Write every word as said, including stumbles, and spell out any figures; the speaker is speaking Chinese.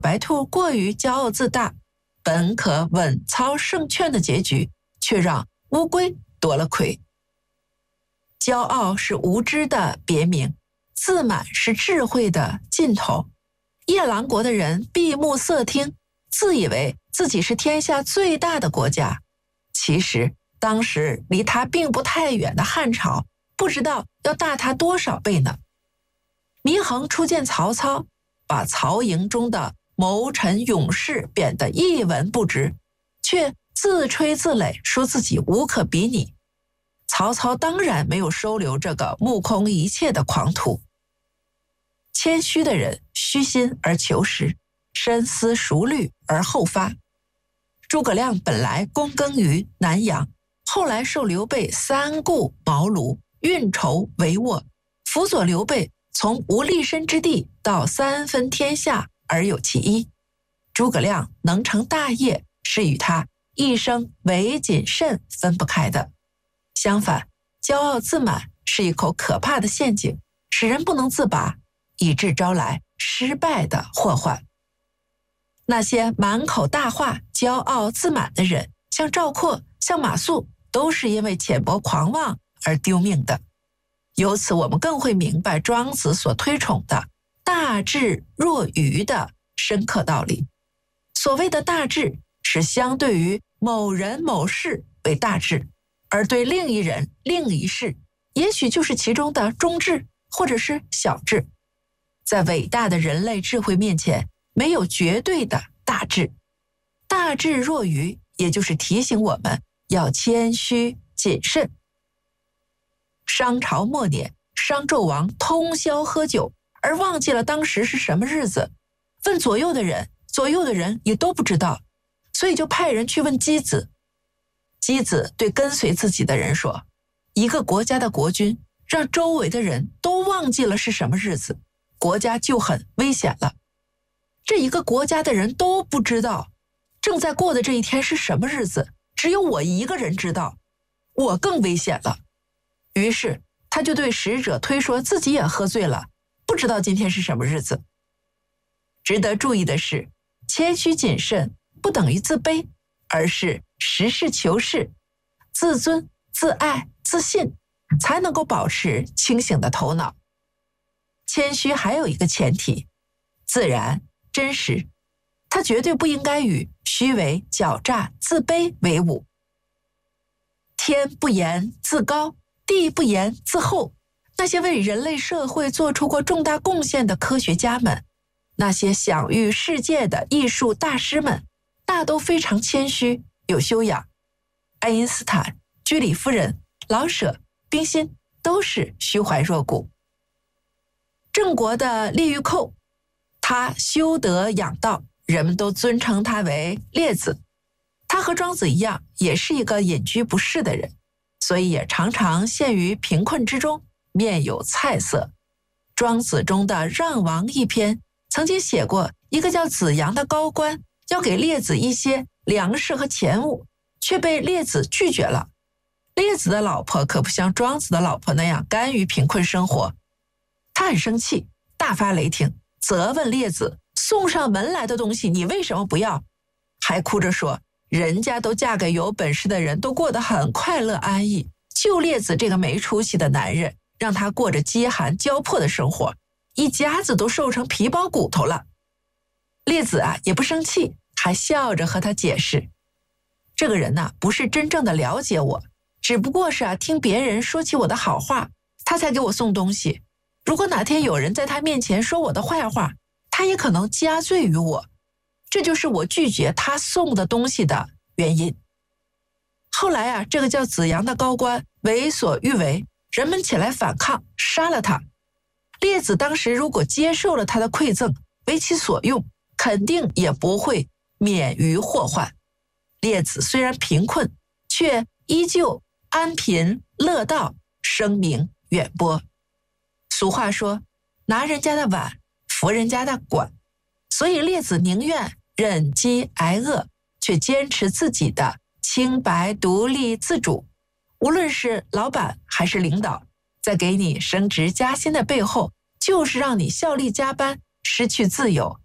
白兔过于骄傲自大，本可稳操胜券的结局，却让乌龟夺了魁。骄傲是无知的别名，自满是智慧的尽头。夜郎国的人闭目塞听，自以为自己是天下最大的国家，其实当时离他并不太远的汉朝，不知道要大他多少倍呢。祢衡初见曹操，把曹营中的谋臣勇士贬得一文不值，却自吹自擂说自己无可比拟。曹操当然没有收留这个目空一切的狂徒。谦虚的人虚心而求实，深思熟虑而后发。诸葛亮本来躬耕于南阳，后来受刘备三顾茅庐，运筹帷幄，辅佐刘备从无立身之地到三分天下而有其一。诸葛亮能成大业，是与他一生唯谨慎分不开的。相反，骄傲自满是一口可怕的陷阱，使人不能自拔，以致招来失败的祸患。那些满口大话、骄傲自满的人，像赵括、像马谡，都是因为浅薄狂妄而丢命的。由此我们更会明白庄子所推崇的大智若愚的深刻道理。所谓的大智，是相对于某人某事为大智，而对另一人另一事，也许就是其中的中智或者是小智。在伟大的人类智慧面前，没有绝对的大智。大智若愚，也就是提醒我们要谦虚谨慎。商朝末年，商纣王通宵喝酒，而忘记了当时是什么日子。问左右的人，左右的人也都不知道，所以就派人去问箕子。箕子对跟随自己的人说，一个国家的国君让周围的人都忘记了是什么日子，国家就很危险了。这一个国家的人都不知道正在过的这一天是什么日子，只有我一个人知道，我更危险了。于是他就对使者推说自己也喝醉了，不知道今天是什么日子。值得注意的是，谦虚谨慎不等于自卑，而是实事求是，自尊、自爱、自信，才能够保持清醒的头脑。谦虚还有一个前提，自然、真实，它绝对不应该与虚伪、狡诈、自卑为伍。天不言自高，地不言自厚。那些为人类社会做出过重大贡献的科学家们，那些享誉世界的艺术大师们，大都非常谦虚有修养。爱因斯坦、居里夫人、老舍、冰心都是虚怀若谷。郑国的利欲寇，他修德养道，人们都尊称他为列子。他和庄子一样，也是一个隐居不仕的人，所以也常常陷于贫困之中，面有菜色。庄子中的《让王》一篇曾经写过，一个叫子阳的高官要给列子一些粮食和钱物，却被列子拒绝了。列子的老婆可不像庄子的老婆那样甘于贫困生活，他很生气，大发雷霆，责问列子，送上门来的东西你为什么不要？还哭着说，人家都嫁给有本事的人，都过得很快乐安逸，就列子这个没出息的男人，让他过着饥寒交迫的生活，一家子都瘦成皮包骨头了。列子啊也不生气，还笑着和他解释，这个人啊不是真正的了解我，只不过是啊听别人说起我的好话，他才给我送东西。如果哪天有人在他面前说我的坏话，他也可能加罪于我，这就是我拒绝他送的东西的原因。后来啊，这个叫子阳的高官为所欲为，人们起来反抗，杀了他。列子当时如果接受了他的馈赠，为其所用，肯定也不会免于祸患。列子虽然贫困，却依旧安贫乐道，声名远播。俗话说，拿人家的碗，扶人家的管，所以列子宁愿忍饥挨饿，却坚持自己的清白、独立、自主。无论是老板还是领导，在给你升职加薪的背后，就是让你效力加班，失去自由，